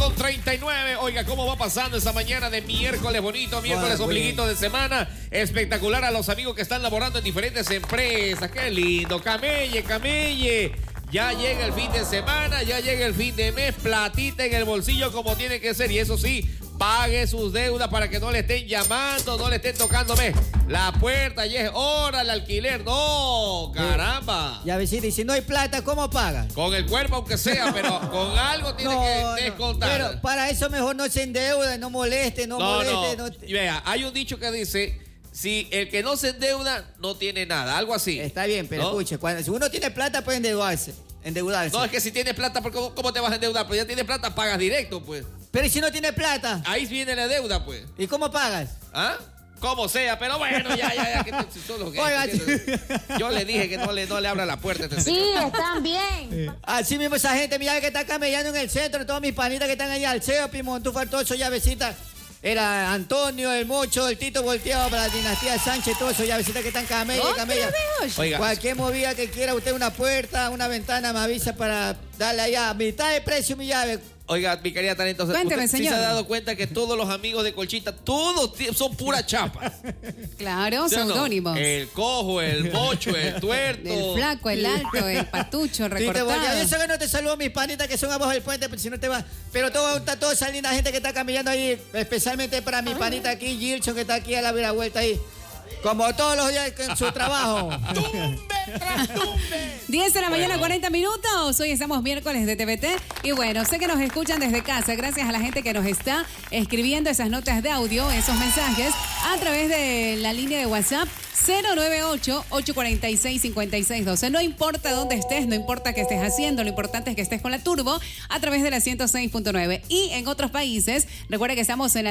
8:39. Oiga, ¿cómo va pasando esa mañana de miércoles bonito, miércoles ombliguito de semana? Espectacular a los amigos que están laborando en diferentes empresas. ¡Qué lindo! Camelle, camelle. Ya llega el fin de semana, ya llega el fin de mes, platita en el bolsillo como tiene que ser. Y eso sí, pague sus deudas para que no le estén llamando, no le estén tocándome la puerta. Y es hora el alquiler. No, caramba. Ya visita, y si no hay plata, ¿cómo pagas? Con el cuerpo aunque sea, pero con algo tiene que descontar. Pero para eso mejor no se endeuda, no moleste, no moleste. No. Vea, hay un dicho que dice... Si el que no se endeuda no tiene nada, algo así. Está bien, pero ¿no? Escuche, si uno tiene plata puede endeudarse. No, es que si tienes plata, ¿cómo te vas a endeudar? Pues ya tienes plata, pagas directo, pues. Pero ¿y si no tiene plata? Ahí viene la deuda, pues. ¿Y cómo pagas? ¿Ah? Como sea, pero bueno, ya. Oiga, yo le dije que no le abra la puerta a este señor. Sí, están bien. Así mismo esa gente, mira que está camellando en el centro, todos mis panitas que están allá, Alceo, Pimontúfar, todos esos llavecitas. Era Antonio, el Mocho, el Tito volteado para la dinastía Sánchez, todos esos llavecitas que están camella. Oiga. Cualquier movida que quiera usted, una puerta, una ventana, me avisa para darle allá. Mitad de precio mi llave. Oiga, mi querida Tania, entonces, Cuénteme, ¿usted señor. sí se ha dado cuenta que todos los amigos de Colchita, todos son pura chapa? Claro, seudónimos. No? El cojo, el mocho, el tuerto. El flaco, el alto, el patucho, el recortado. Yo sé que no te saludo mis panitas que son abajo del puente, pero si no te vas. Pero toda esa linda gente que está caminando ahí, especialmente para mi panita aquí, Gilson, que está aquí a la vuelta ahí. Como todos los días en su trabajo. ¡Tumbe tras tumbe! 10 de la mañana, 40 minutos. Hoy estamos miércoles de TVT. Y bueno, sé que nos escuchan desde casa. Gracias a la gente que nos está escribiendo esas notas de audio, esos mensajes, a través de la línea de WhatsApp 098-846-5612. No importa dónde estés, no importa qué estés haciendo, lo importante es que estés con la Turbo a través de la 106.9. Y en otros países, recuerda que estamos en la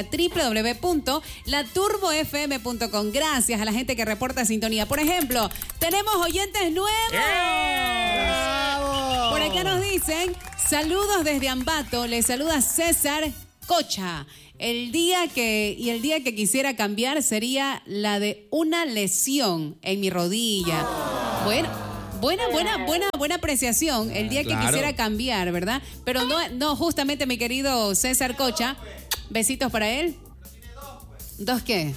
www.laturbofm.com. Gracias a la gente que reporta sintonía. Por ejemplo, tenemos oyentes nuevos. ¡Bravo! Por acá nos dicen, saludos desde Ambato, les saluda César Cocha. El día que quisiera cambiar sería la de una lesión en mi rodilla. Bueno, buena apreciación. El día que quisiera cambiar, ¿verdad? Pero no, justamente mi querido César Cocha. Besitos para él. ¿Dos qué?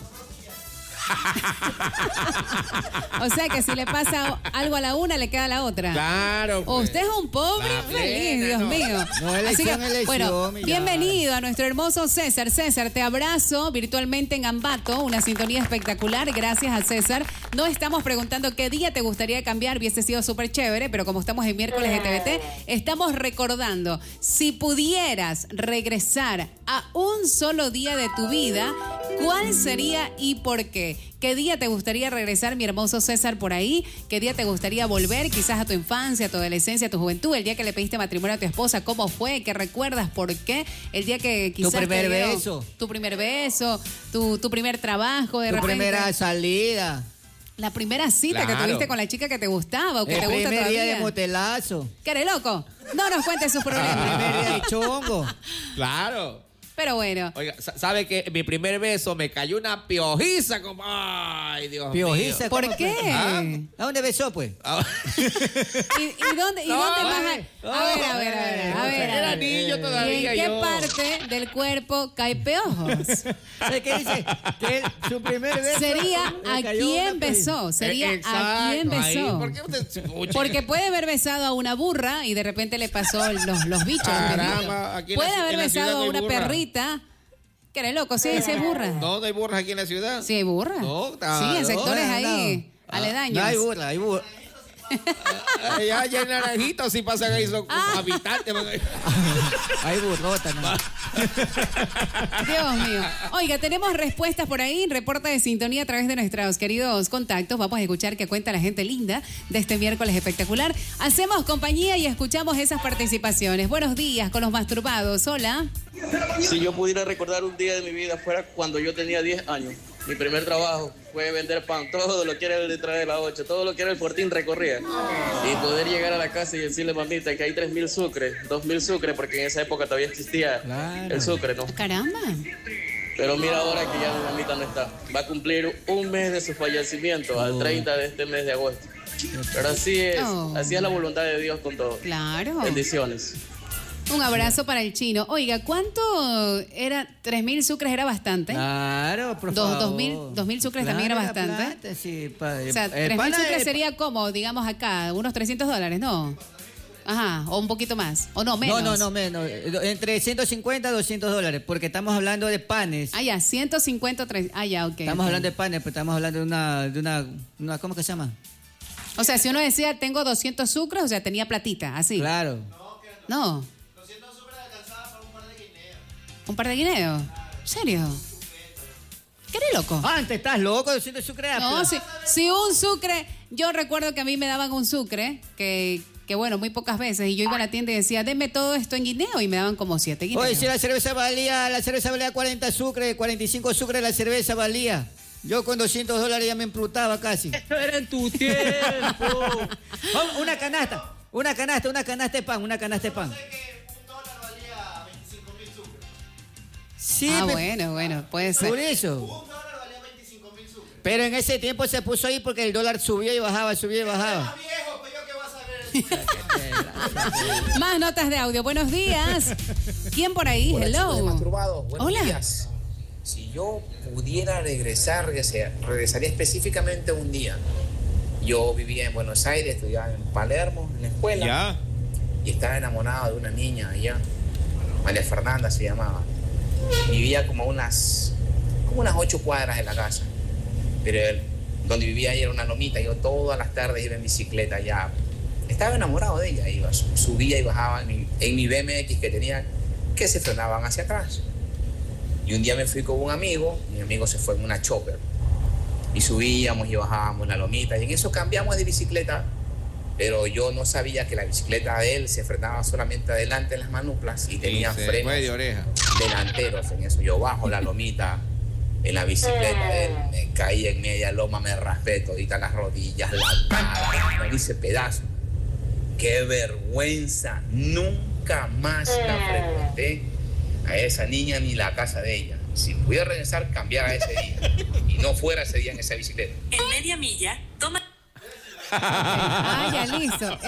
O sea que si le pasa algo a la una, le queda a la otra. Claro. Pues. Usted es un pobre infeliz, Dios mío. No, elección. Bueno, bienvenido a nuestro hermoso César. César, te abrazo virtualmente en Ambato, una sintonía espectacular. Gracias a César. No estamos preguntando qué día te gustaría cambiar, hubiese sido súper chévere, pero como estamos en miércoles de TVT, estamos recordando, si pudieras regresar a un solo día de tu vida, ¿cuál sería y por qué? ¿Qué día te gustaría regresar, mi hermoso César, por ahí? ¿Qué día te gustaría volver, quizás a tu infancia, a tu adolescencia, a tu juventud? El día que le pediste matrimonio a tu esposa, ¿cómo fue? ¿Qué recuerdas? ¿Por qué? El día que quizás tu primer beso. Tu primer beso, tu primer trabajo, de tu repente. primera salida. La primera cita que tuviste con la chica que te gustaba o que te gusta todavía. El primer día de motelazo. ¿Qué eres loco? No nos cuentes sus problemas. El primer día de chongo. Claro. Pero bueno. Oiga, ¿sabe que mi primer beso me cayó una piojiza? Como... Ay, Dios ¿Piojiza? mío. ¿Por qué? ¿A dónde besó, pues? ¿Y dónde más? A ver. Era niño todavía. ¿Y en qué parte del cuerpo cae piojos? ¿Sabes qué dice? Que su primer beso Sería a quién besó. Sería a quién besó. ¿Por qué usted escucha? Porque puede haber besado a una burra y de repente le pasó los bichos. Caramba, aquí puede haber en la ciudad besado no a hay una burra. perrita. ¿Que eres loco? Sí, hay burra. No hay burras aquí en la ciudad. Sí, hay burra. No, sí, en sectores ahí aledaños. No hay burra, hay burra. Ya en Naranjito sí pasan ahí, son habitantes. Hay burrota, ¿no? Dios mío. Oiga, tenemos respuestas por ahí, reporta de sintonía a través de nuestros queridos contactos. Vamos a escuchar qué cuenta la gente linda de este miércoles espectacular. Hacemos compañía y escuchamos esas participaciones. Buenos días con los masturbados. Hola. Si yo pudiera recordar un día de mi vida fuera cuando yo tenía 10 años. Mi primer trabajo fue vender pan, todo lo que era el detrás de la 8, todo lo que era el Fortín recorría. Y poder llegar a la casa y decirle, mamita, que hay 3.000 sucres, 2.000 sucres, porque en esa época todavía existía el sucre, ¿no? Caramba. Pero mira ahora que ya mi mamita no está. Va a cumplir un mes de su fallecimiento, al 30 de este mes de agosto. Pero así es la voluntad de Dios con todo. Claro. Bendiciones. Un abrazo para el chino. Oiga, ¿cuánto era? 3.000 sucres era bastante. Claro, por favor. 2.000 sucres también era bastante. Plata, sí, O sea, 3.000 sucres sería como, digamos acá, unos $300, ¿no? Ajá, o un poquito más, o no, menos. No, menos. Entre 150 y $200, porque estamos hablando de panes. Ah, ya, 150, ya, ok. Estamos hablando de panes, pero estamos hablando de una ¿cómo que se llama? O sea, si uno decía, tengo 200 sucres, o sea, tenía platita, así. Claro. No. 200 sucres alcanzaba para un par de guineos. ¿Un par de guineos? ¿En serio? ¿Qué eres loco? Antes estás loco, 200 sucres. No, si un sucre, yo recuerdo que a mí me daban un sucre, que bueno, muy pocas veces, y yo iba a la tienda y decía, deme todo esto en guineo, y me daban como 7 guineos. Oye, si la cerveza valía 40 sucres, 45 sucres la cerveza valía. Yo con $200 ya me emplutaba casi. Eso era en tu tiempo. Una canasta de pan. ¿Sabes que $1 valía 25.000 sucres? Sí, bueno, puede ser. por eso. $1 valía 25.000 sucres. Pero en ese tiempo se puso ahí porque el dólar subía y bajaba. Más viejo, pues yo qué vas a ver. Más notas de audio. Buenos días. ¿Quién por ahí? Hola, chicos de Hello. Masturbados. Buenos Hola. días. Si yo pudiera regresaría específicamente un día. Yo vivía en Buenos Aires, estudiaba en Palermo, en la escuela. Ya. Y estaba enamorado de una niña allá. María Fernanda se llamaba. Vivía como unas 8 cuadras de la casa. Pero donde vivía ahí era una lomita. Yo todas las tardes iba en bicicleta allá. Estaba enamorado de ella. Subía y bajaba en mi BMX que tenía, que se frenaban hacia atrás. Y un día me fui con un amigo, mi amigo se fue en una chopper. Y subíamos y bajábamos la lomita. Y en eso cambiamos de bicicleta. Pero yo no sabía que la bicicleta de él se frenaba solamente adelante en las manoplas y tenía frenos de oreja. delanteros en eso. Yo bajo la lomita en la bicicleta de él, me caí en media loma, me raspé todita las rodillas, la cara, me hice pedazo. ¡Qué vergüenza! Nunca más la frecuenté a esa niña ni la casa de ella. Si pudiera regresar, cambiaba ese día. Y no fuera ese día en esa bicicleta. En media milla, toma. Ya listo.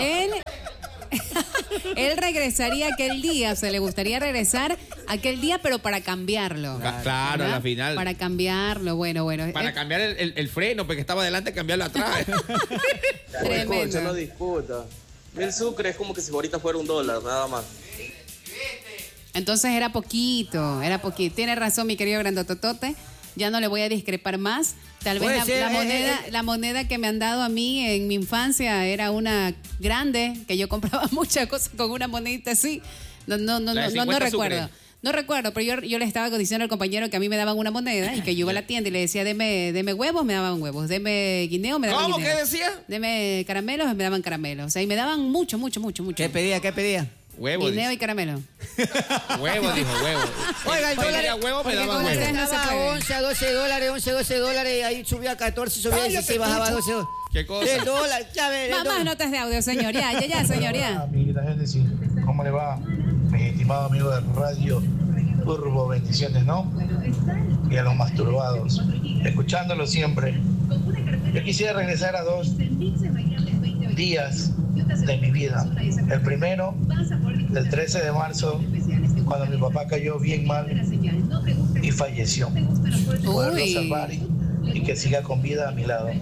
Él regresaría aquel día, o sea, le gustaría regresar aquel día, pero para cambiarlo. Claro, a la final. Para cambiarlo, bueno. Para cambiar el freno, porque estaba adelante, cambiarlo atrás. Tremendo. No discuta. 1.000 sucres es como que si ahorita fuera $1, nada más. Entonces era poquito. Tiene razón, mi querido grandototote. Ya no le voy a discrepar más. Tal vez la moneda que me han dado a mí en mi infancia era una grande, que yo compraba muchas cosas con una monedita así. No recuerdo. sucres. No recuerdo, pero yo le estaba diciendo al compañero que a mí me daban una moneda y que yo iba a la tienda y le decía, deme huevos, me daban huevos. Deme guineo, me daban ¿Cómo? guineo. ¿Qué decía? Deme caramelos, me daban caramelos. O sea, y me daban mucho. ¿Qué pedía? Huevo. Guineo Dice. y caramelo. Huevo, dijo, huevo. Oiga, el Si dólar quería huevo, me porque daban con huevo. ustedes no se estaba puede. 11 a $12, y ahí subía a 14, subía a 16, bajaba a 12. ¿Qué cosa? El dólar, ya ves. Más notas de audio, señor. Ya, señor, ya. Amiguita Génesis, ¿cómo le va? Mi estimado amigo de Radio Turbo, bendiciones, ¿no? Y a los masturbados, escuchándolo siempre. Yo quisiera regresar a 2 días de mi vida. El primero, el 13 de marzo, cuando mi papá cayó bien mal y falleció. Poderlo salvar y que siga con vida a mi lado.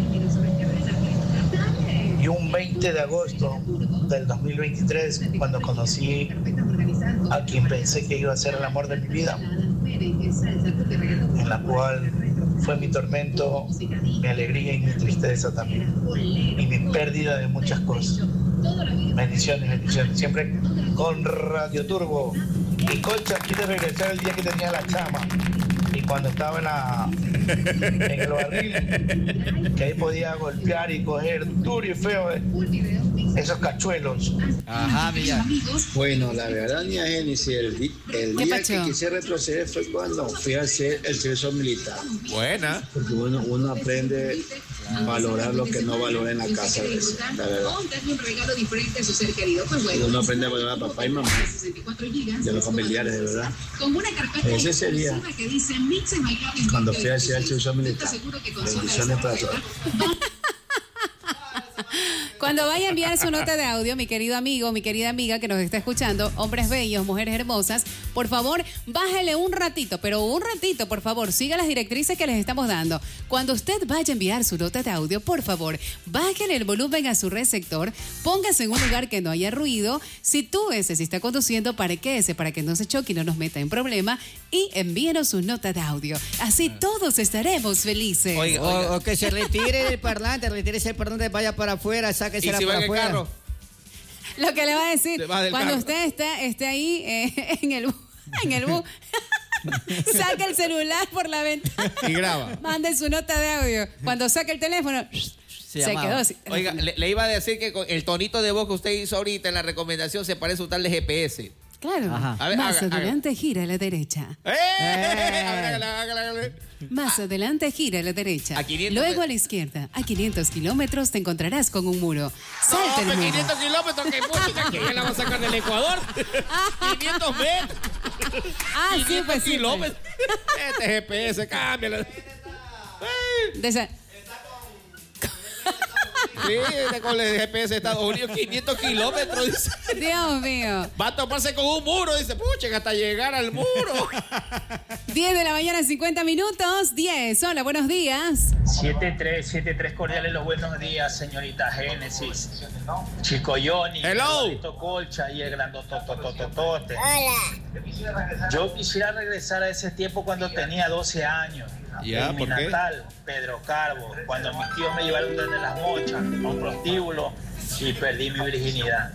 Y un 20 de agosto del 2023, cuando conocí a quien pensé que iba a ser el amor de mi vida, en la cual fue mi tormento, mi alegría y mi tristeza también, y mi pérdida de muchas cosas. Bendiciones, siempre con Radio Turbo. Y Concha quiere regresar el día que tenía la chama, y cuando estaba en el barril, que ahí podía golpear y coger duro y feo esos cachuelos. Ajá, mira. Bueno, la verdad, niña Génesis, el día que quise retroceder fue cuando fui a hacer el servicio militar. Buena. Porque uno aprende a valorar lo que no valora en la casa a veces, la verdad. Uno aprende a valorar a papá y mamá, de los familiares, de verdad. Ese sería cuando fui a hacer el servicio militar. Bendiciones para todos. Cuando vaya a enviar su nota de audio, mi querido amigo, mi querida amiga que nos está escuchando, hombres bellos, mujeres hermosas, por favor, bájele un ratito, pero un ratito, por favor, siga las directrices que les estamos dando. Cuando usted vaya a enviar su nota de audio, por favor, bájele el volumen a su receptor, póngase en un lugar que no haya ruido. Si si está conduciendo, parquéese para que no se choque y no nos meta en problema, y envíenos su nota de audio. Así todos estaremos felices. O que se retire el parlante, retírese el parlante, vaya para afuera, sáquese la para afuera. Carro? Lo que le va a decir, cuando usted esté ahí en el bus, saca el celular por la ventana y graba. Mande su nota de audio. Cuando saque el teléfono, se quedó así. Oiga, le iba a decir que con el tonito de voz que usted hizo ahorita en la recomendación se parece a un tal de GPS. Claro. A ver, más adelante gira a la derecha. Hágale. Más adelante gira a la derecha. Luego a la izquierda. A 500 kilómetros te encontrarás con un muro. Salta el muro. 500 kilómetros, que música, que ya la va a sacar del Ecuador. 500 metros. 500 pues kilómetros. Este GPS, cámbialo. Sí, con el GPS de Estados Unidos, 500 kilómetros, dice. Dios mío. Va a toparse con un muro, dice, pucha, hasta llegar al muro. 10 de la mañana, 50 minutos. 10, hola, buenos días. 7-3 cordiales los buenos días, señorita Génesis. Chico Johnny. Hello. Colcha y el grandototototote. Hola. Yo quisiera regresar a ese tiempo cuando tenía 12 años. Ya, en mi natal, Pedro Carbo, cuando mis tíos me llevaron desde Las Mochas a un prostíbulo y perdí mi virginidad.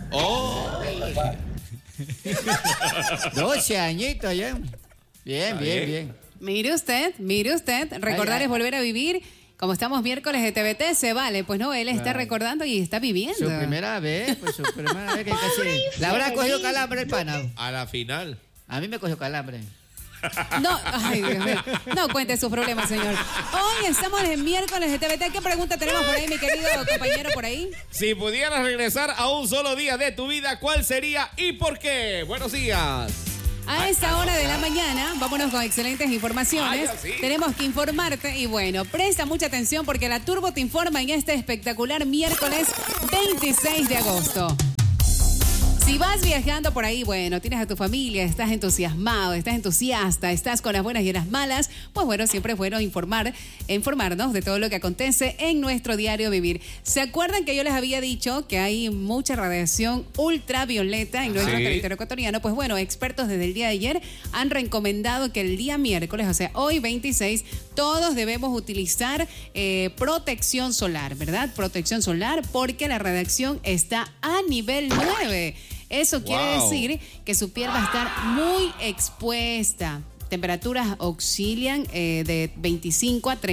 12 añitos ya. Bien. Mire usted, recordar es volver a vivir. Como estamos miércoles de TVT, se vale. Pues no, él está recordando y está viviendo. Su primera vez que casi... ¿La habrá cogido calambre el pana? A la final. A mí me cogió calambre. No, ay, Dios mío. No cuente sus problemas, señor. Hoy estamos en miércoles de TVT. ¿Qué pregunta tenemos por ahí, mi querido compañero por ahí? Si pudieras regresar a un solo día de tu vida, ¿cuál sería y por qué? Buenos días. A esta hora de la mañana, vámonos con excelentes informaciones. Sí. Tenemos que informarte y bueno, presta mucha atención porque la Turbo te informa en este espectacular miércoles 26 de agosto. Si vas viajando por ahí, bueno, tienes a tu familia, estás entusiasmado, estás entusiasta, estás con las buenas y las malas, pues bueno, siempre es bueno informarnos de todo lo que acontece en nuestro diario vivir. ¿Se acuerdan que yo les había dicho que hay mucha radiación ultravioleta en nuestro territorio ecuatoriano? Pues bueno, expertos desde el día de ayer han recomendado que el día miércoles, o sea, hoy 26, todos debemos utilizar protección solar, ¿verdad? Protección solar porque la radiación está a nivel 9. Eso quiere decir que su piel va a estar muy expuesta. Temperaturas oscilan de 25 a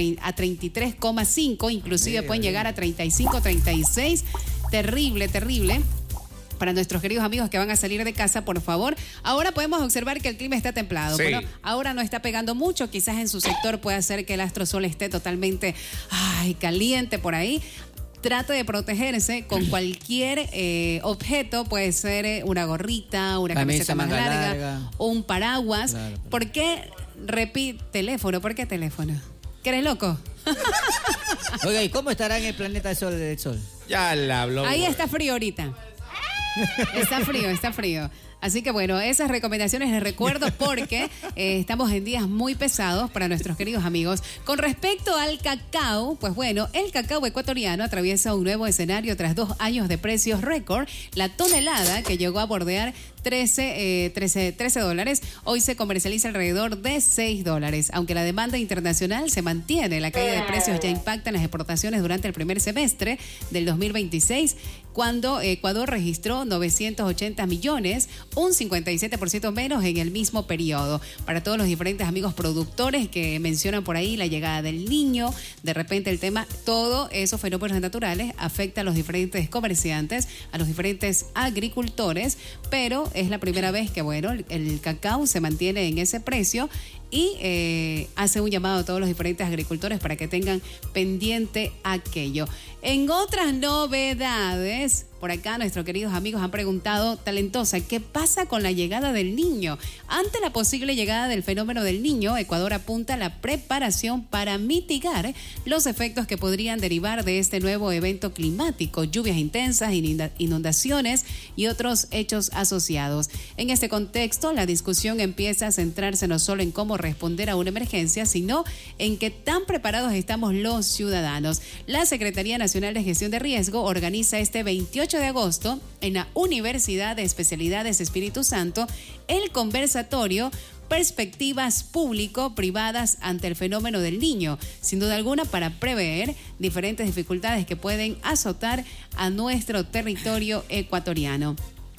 33,5, inclusive pueden llegar a 35, 36. Terrible. Para nuestros queridos amigos que van a salir de casa, por favor. Ahora podemos observar que el clima está templado. Sí. Bueno, ahora no está pegando mucho. Quizás en su sector puede ser que el astrosol esté totalmente caliente por ahí. Trate de protegerse con cualquier objeto, puede ser una gorrita, una camiseta más larga, o un paraguas. Claro. ¿Por qué teléfono? ¿Por qué teléfono? ¿Que eres loco? Oiga, ¿y cómo estará en el planeta del Sol? Ya la habló. Ahí está frío ahorita. Está frío. Así que bueno, esas recomendaciones les recuerdo porque estamos en días muy pesados para nuestros queridos amigos. Con respecto al cacao, pues bueno, el cacao ecuatoriano atraviesa un nuevo escenario tras 2 años de precios récord. La tonelada, que llegó a bordear $13, hoy se comercializa alrededor de $6. Aunque la demanda internacional se mantiene, la caída de precios ya impacta en las exportaciones durante el primer semestre del 2026, cuando Ecuador registró 980 millones, un 57% menos en el mismo periodo. Para todos los diferentes amigos productores que mencionan por ahí la llegada del Niño, de repente el tema, todos esos fenómenos naturales afectan a los diferentes comerciantes, a los diferentes agricultores, pero es la primera vez que, bueno, el cacao se mantiene en ese precio y hace un llamado a todos los diferentes agricultores para que tengan pendiente aquello. En otras novedades, por acá nuestros queridos amigos han preguntado, Talentosa, ¿qué pasa con la llegada del Niño? Ante la posible llegada del fenómeno del Niño, Ecuador apunta a la preparación para mitigar los efectos que podrían derivar de este nuevo evento climático, lluvias intensas, inundaciones y otros hechos asociados. En este contexto, la discusión empieza a centrarse no solo en cómo responder a una emergencia, sino en qué tan preparados estamos los ciudadanos. La Secretaría Nacional de Gestión de Riesgo organiza este 28 de agosto en la Universidad de Especialidades Espíritu Santo el conversatorio Perspectivas Público-Privadas ante el fenómeno del Niño, sin duda alguna para prever diferentes dificultades que pueden azotar a nuestro territorio ecuatoriano.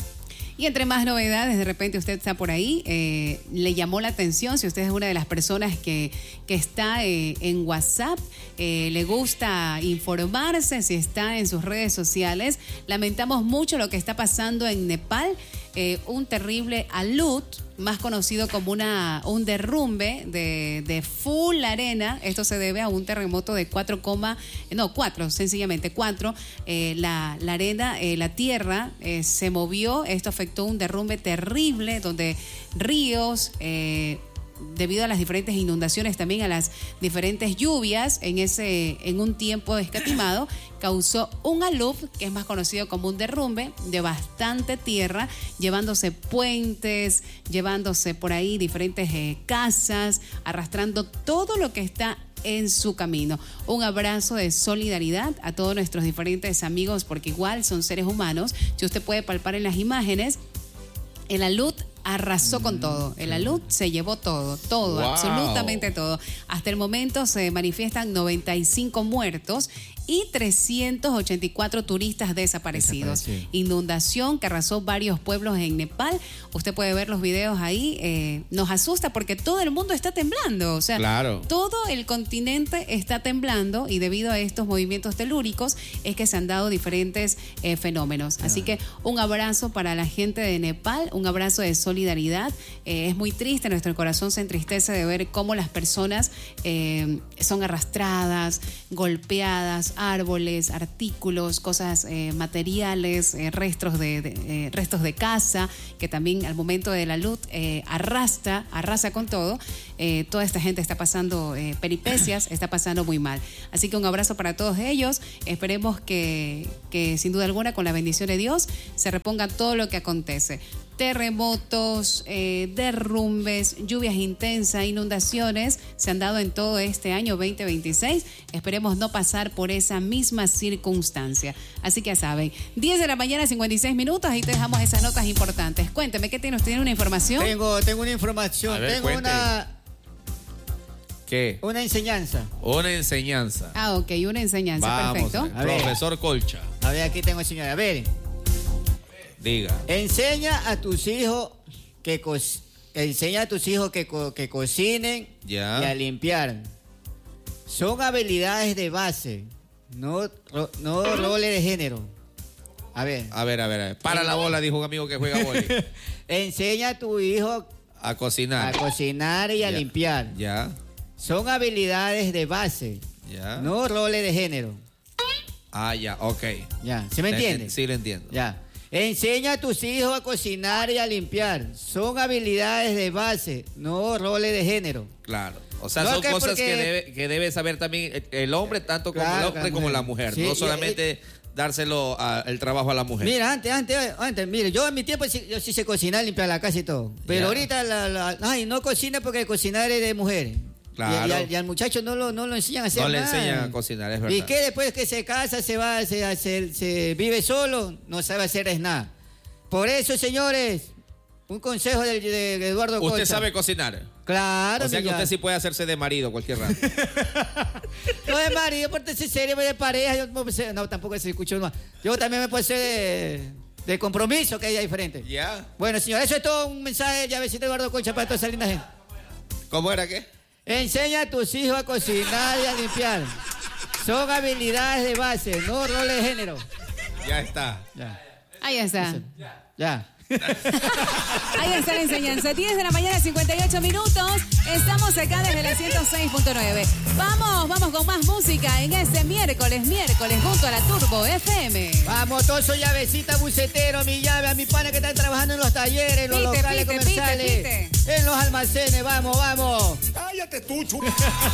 Y entre más novedades, de repente usted está por ahí, le llamó la atención, si usted es una de las personas que está en WhatsApp, le gusta informarse, si está en sus redes sociales. Lamentamos mucho lo que está pasando en Nepal, un terrible alud, más conocido como un derrumbe de full arena. Esto se debe a un terremoto de 4, sencillamente 4. La arena, la tierra se movió. Esto afectó un derrumbe terrible donde ríos, debido a las diferentes inundaciones, también a las diferentes lluvias en un tiempo escatimado, causó un alud, que es más conocido como un derrumbe, de bastante tierra, llevándose puentes, llevándose por ahí diferentes casas, arrastrando todo lo que está en su camino. Un abrazo de solidaridad a todos nuestros diferentes amigos, porque igual son seres humanos. Si usted puede palpar en las imágenes, el alud arrasó con todo. El alud se llevó todo, Wow. absolutamente todo. Hasta el momento se manifiestan 95 muertos y 384 turistas desaparecidos. Inundación que arrasó varios pueblos en Nepal. Usted puede ver los videos ahí. Nos asusta porque todo el mundo está temblando. O sea, claro, todo el continente está temblando, y debido a estos movimientos telúricos es que se han dado diferentes fenómenos. Así que un abrazo para la gente de Nepal, un abrazo de solidaridad. Es muy triste, nuestro corazón se entristece de ver cómo las personas son arrastradas, golpeadas, árboles, artículos, cosas materiales, restos de casa, que también al momento de la luz arrasa con todo. Toda esta gente está pasando peripecias, está pasando muy mal. Así que un abrazo para todos ellos. Esperemos que sin duda alguna, con la bendición de Dios, se reponga todo lo que acontece. Terremotos, derrumbes, lluvias intensas, inundaciones se han dado en todo este año 2026. Esperemos no pasar por esa misma circunstancia. Así que ya saben, 10 de la mañana, 56 minutos, ahí te dejamos esas notas importantes. Cuénteme, ¿qué tiene? ¿Tiene una información? Tengo una información, tengo ¿Qué? una enseñanza. Una enseñanza. Ah, ok, una enseñanza, Vamos, perfecto. profesor Colcha. A ver, aquí tengo, señora. A ver. Diga. Enseña a tus hijos que cocinen y a limpiar. Son habilidades de base, no roles de género. A ver. Para la bola, dijo un amigo que juega vóley. Enseña a tu hijo a cocinar y a limpiar. Ya. Son habilidades de base, no roles de género. Ah, ya, ok. Ya, ¿se me entiende? Sí, lo entiendo. Ya. Enseña a tus hijos a cocinar y a limpiar. Son habilidades de base, no roles de género. Claro. O sea, son cosas que debe saber también el hombre, tanto como el hombre como la mujer. Sí, no solamente dárselo el trabajo a la mujer. Mira, antes, mire, yo en mi tiempo yo sí sé cocinar, limpiar la casa y todo. Pero ahorita no cocina porque cocinar es de mujeres. Claro. Y al muchacho no lo enseñan a hacer nada. No le enseñan a cocinar, es verdad. Y que después que se casa, se vive solo, no sabe hacer nada. Por eso, señores, un consejo de Eduardo Colcha. ¿Usted sabe cocinar? Claro. O sea que usted sí puede hacerse de marido cualquier rato. No de marido, pórtese serio, de pareja. No, tampoco se escuchó más. Yo también me puedo hacer de compromiso, que es diferente. Ya. Bueno, señor, eso es todo un mensaje de llavecito Eduardo Colcha para toda esa linda gente. ¿Cómo era qué? Enseña a tus hijos a cocinar y a limpiar. Son habilidades de base, no roles de género. Ya está. Ahí está. Ya. Ahí está la enseñanza. 10 de la mañana, 58 minutos. Estamos acá desde la 106.9. Vamos con más música en este miércoles junto a la Turbo FM. Vamos, todo eso llavecita, bucetero, mi llave, a mi pana que están trabajando en los talleres, en los locales comerciales, en los almacenes. Vamos. Cállate tú, chulo.